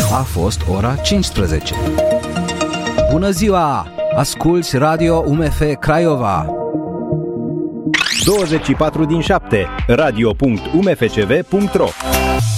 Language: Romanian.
A fost ora 15. Bună ziua! Asculți Radio UMF Craiova. 24/7 radio.umfcv.ro